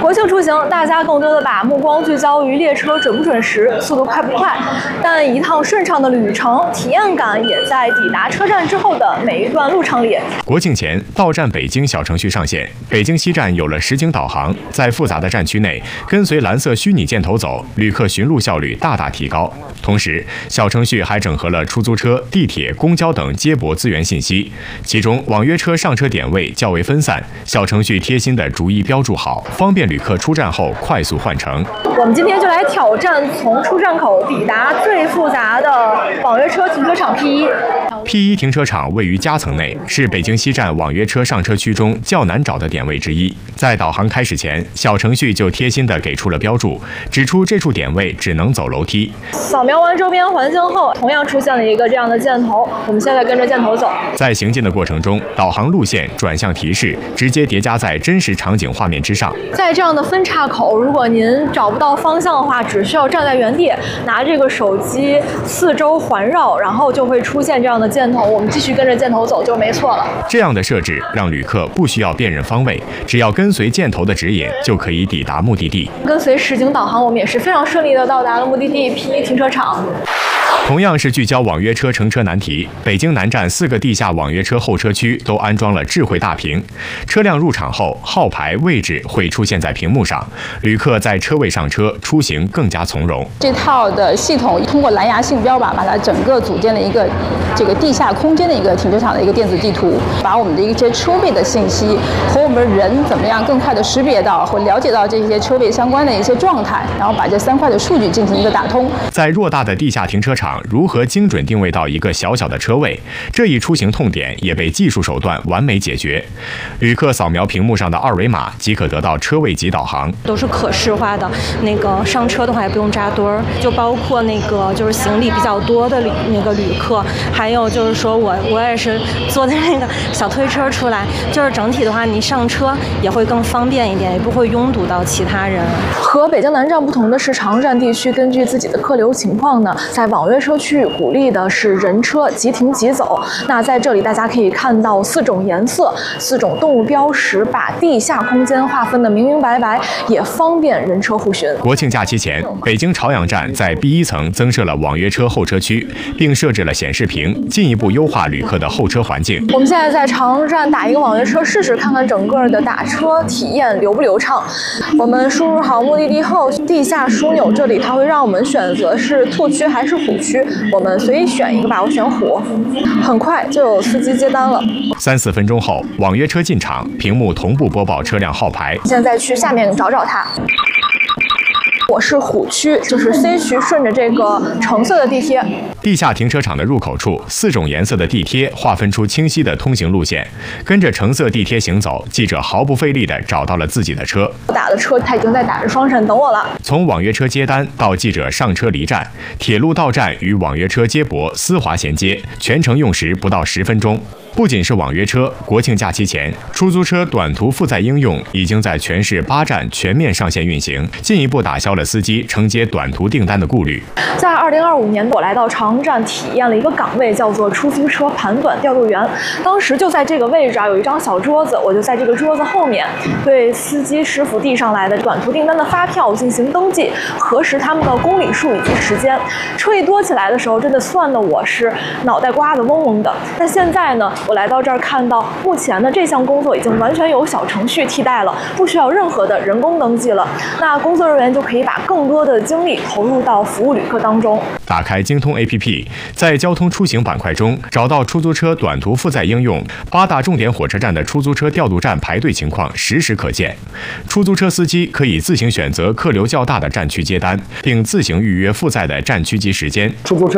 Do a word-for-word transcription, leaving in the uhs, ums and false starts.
国庆出行，大家更多的把目光聚焦于列车准不准时、速度快不快，但一趟顺畅的旅程，体验感也在抵达车站之后的每一段路程里。 国庆前，到站北京小程序上线，北京西站有了实景导航，在复杂的站区内，跟随蓝色虚拟箭头走，旅客寻路效率大大提高。同时，小程序还整合了出租车、地铁、公交等接驳资源信息，其中网约车上车点位较为分散，小程序贴心的逐一标注好，方便旅客出站后快速换乘。 我们今天就来挑战从出站口抵达最复杂的网约车停车场 P 一。 P 一停车场位于夹层内，是北京西站网约车上车区中较难找的点位之一。在导航开始前，小程序就贴心地给出了标注，指出这处点位只能走楼梯。 扫描完周边环境后，同样出现了一个这样的箭头，我们现在跟着箭头走。 在行进的过程中，导航路线、转向提示直接叠加在真实场景画面之上。 在这样的分岔口，如果您找不到方向的话，只需要站在原地，拿这个手机四周环绕，然后就会出现这样的箭头，我们继续跟着箭头走就没错了。 这样的设置让旅客不需要辨认方位，只要跟随箭头的指引就可以抵达目的地。 跟随实景导航，我们也是非常顺利的到达了目的地 P 一停车场。 同样是聚焦网约车乘车难题，北京南站四个地下网约车候车区都安装了智慧大屏，车辆入场后，号牌位置会出现在屏幕上，旅客在车位上车，出行更加从容。 这套的系统通过蓝牙信标吧，把它整个组建了一个这个地下空间的一个停车场的一个电子地图，把我们的一些车位的信息和我们人怎么样更快的识别到或了解到这些车位相关的一些状态，然后把这三块的数据进行一个打通。 在偌大的地下停车场，如何精准定位到一个小小的车位，这一出行痛点也被技术手段完美解决。旅客扫描屏幕上的二维码即可得到车位及导航， 都是可视化的。那个上车的话也不用扎堆儿，就包括那个就是行李比较多的旅那个旅客，还有就是说我我也是坐的那个小推车出来，就是整体的话，你上车也会更方便一点，也不会拥堵到其他人。 和北京南站不同的是，长站地区根据自己的客流情况呢，在网约车区域鼓励的是人车即停即走。那在这里大家可以看到四种颜色、四种动物标识，把地下空间划分得明明白白，也方便人车互寻。 国庆假期前，北京朝阳站在 B 一层增设了网约车候车区，并设置了显示屏，进一步优化旅客的候车环境。 我们现在在长站打一个网约车试试，看看整个的打车体验流不流畅。我们输入好目的地后，地下枢纽这里它会让我们选择是兔区还是虎区，我们随意选一个吧，我选虎。很快就有司机接单了。 三四分钟后，网约车进场，屏幕同步播报车辆号牌。 现在去下面找找它。我是虎区，就是 C 区，顺着这个橙色的地贴。 地下停车场的入口处，四种颜色的地贴划分出清晰的通行路线。跟着橙色地贴行走，记者毫不费力地找到了自己的车。 我打的车，他已经在打着双闪等我了。 从网约车接单到记者上车离站，铁路到站与网约车接驳丝滑衔接，全程用时不到十分钟。不仅是网约车，国庆假期前，出租车短途负载应用已经在全市八站全面上线运行，进一步打消了司机承接短途订单的顾虑。 在二零二五年，我来到长站体验了一个岗位，叫做出租车盘短调度员。当时就在这个位置啊，有一张小桌子，我就在这个桌子后面，对司机师傅递上来的短途订单的发票进行登记，核实他们的公里数以及时间。车一多起来的时候，真的算的我是脑袋瓜子嗡嗡的。但现在呢，我来到这儿看到，目前的这项工作已经完全由小程序替代了，不需要任何的人工登记了。那工作人员就可以把更多的精力投入到服务旅客当中。 打开京通 A P P， 在交通出行板块中找到出租车短途负载应用，八大重点火车站的出租车调度站排队情况实时可见。出租车司机可以自行选择客流较大的站区接单，并自行预约负载的站区及时间。 出租车